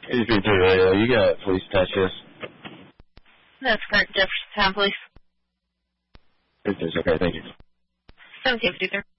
83 radio, you got police attached, yes? That's correct, Jefferson Town Police. Okay, thank you. 1753.